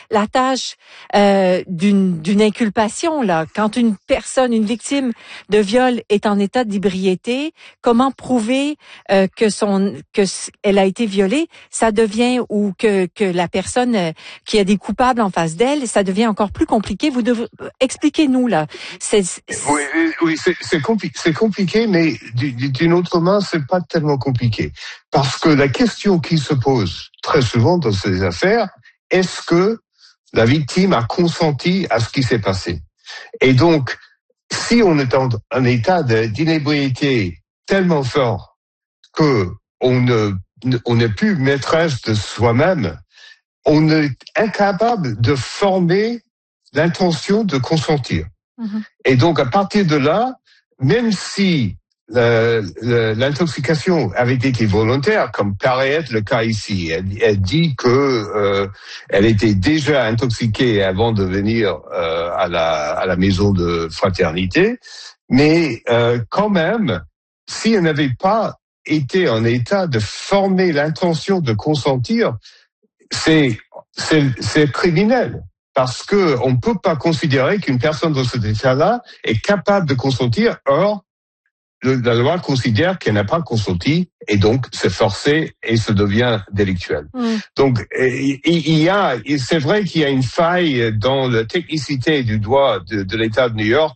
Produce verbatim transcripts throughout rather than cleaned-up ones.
la tâche euh, d'une d'une inculpation là. Quand une personne, une victime de viol est en état d'ébriété, comment prouver euh, que son que elle a été violée, ça devient ou que que la personne euh, qui a des coupables en face d'elle, ça devient encore plus compliqué. Vous devez expliquez-nous là. C'est, c'est... Oui, oui, c'est c'est, compli- c'est compliqué, mais d'une autre main, c'est pas tellement compliqué, parce que la question qui se pose très souvent dans ces affaires, est-ce que la victime a consenti à ce qui s'est passé? Et donc, si on est en un état d'inébriété tellement fort que on ne on n'est plus maîtresse de soi-même, on est incapable de former l'intention de consentir. Mmh. Et donc, à partir de là, même si euh, l'intoxication avait été volontaire, comme paraît être le cas ici, elle, elle dit que euh, elle était déjà intoxiquée avant de venir euh, à la à la maison de fraternité, mais euh, quand même, si elle n'avait pas été en état de former l'intention de consentir, c'est c'est c'est criminel. Parce que on peut pas considérer qu'une personne dans cet état-là est capable de consentir. Or, le, la loi considère qu'elle n'a pas consenti et donc c'est forcé et ça devient délictuel. Mmh. Donc, il, il y a, c'est vrai qu'il y a une faille dans la technicité du droit de, de l'État de New York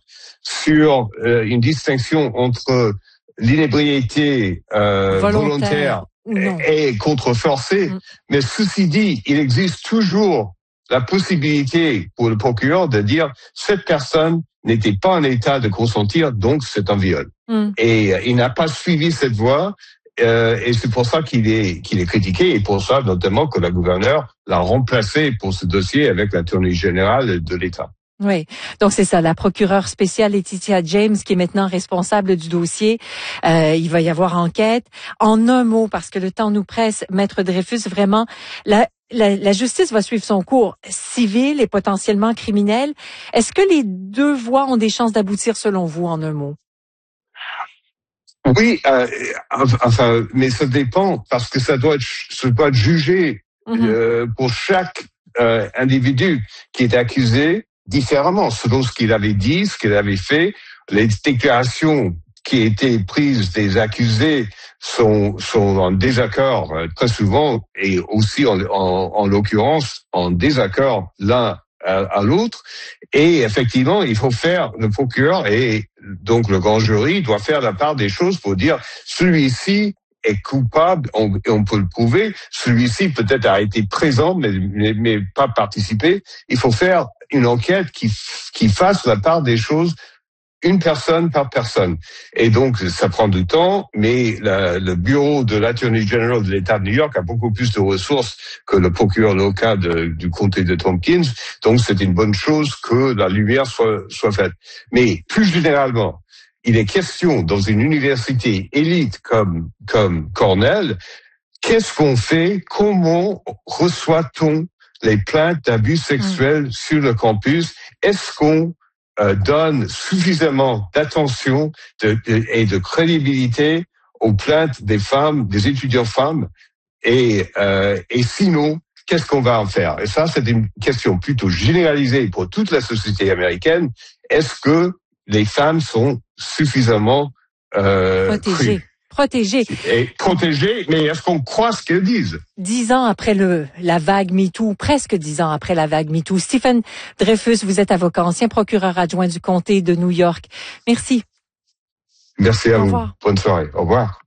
sur euh, une distinction entre l'inébriété euh, volontaire, volontaire et, et contre forcé. Mmh. Mais ceci dit, il existe toujours la possibilité pour le procureur de dire cette personne n'était pas en état de consentir, donc c'est un viol. Mm. Et euh, il n'a pas suivi cette voie, euh, et c'est pour ça qu'il est qu'il est critiqué, et pour ça notamment que la gouverneure l'a remplacé pour ce dossier avec l'attorney général de l'État. Oui, donc c'est ça, la procureure spéciale Laetitia James qui est maintenant responsable du dossier. Euh, il va y avoir enquête. En un mot, parce que le temps nous presse, Maître Dreyfus, vraiment, la, la, la justice va suivre son cours civil et potentiellement criminel. Est-ce que les deux voies ont des chances d'aboutir selon vous, en un mot? Oui, euh, enfin, mais ça dépend parce que ça doit être, ça doit être jugé mm-hmm. euh, pour chaque euh, individu qui est accusé différemment, selon ce qu'il avait dit, ce qu'il avait fait. Les déclarations qui étaient prises des accusés sont, sont en désaccord euh, très souvent et aussi en, en, en l'occurrence en désaccord l'un à, à l'autre. Et effectivement, il faut faire, le procureur et donc le grand jury doit faire la part des choses pour dire celui-ci est coupable, on, on peut le prouver, celui-ci peut-être a été présent mais, mais, mais pas participé. Il faut faire une enquête qui, qui fasse la part des choses, une personne par personne. Et donc, ça prend du temps, mais la, le bureau de l'Attorney General de l'État de New York a beaucoup plus de ressources que le procureur local de, du comté de Tompkins. Donc, c'est une bonne chose que la lumière soit, soit faite. Mais plus généralement, il est question dans une université élite comme, comme Cornell, qu'est-ce qu'on fait? Comment reçoit-on les plaintes d'abus sexuels mmh. sur le campus? Est-ce qu'on euh, donne suffisamment d'attention de, de, et de crédibilité aux plaintes des femmes, des étudiants femmes? Et, euh, et sinon, qu'est-ce qu'on va en faire? Et ça, c'est une question plutôt généralisée pour toute la société américaine. Est-ce que les femmes sont suffisamment euh, protégées? Crues? Protégées. Et protégées, mais est-ce qu'on croit ce qu'elles disent? Dix ans après le la vague MeToo, presque dix ans après la vague MeToo. Stephen Dreyfus, vous êtes avocat, ancien procureur adjoint du comté de New York. Merci. Merci à vous. Bonne soirée. Au revoir.